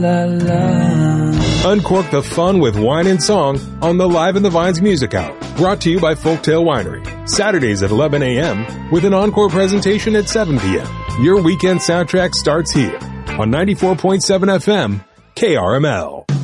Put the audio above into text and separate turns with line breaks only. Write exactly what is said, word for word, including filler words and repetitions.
La, la.
Uncork the fun with wine and song on the Live in the Vines Music Hour. Brought to you by Folktail Winery. Saturdays at eleven a.m. with an encore presentation at seven p.m. Your weekend soundtrack starts here on ninety-four point seven F M K R M L.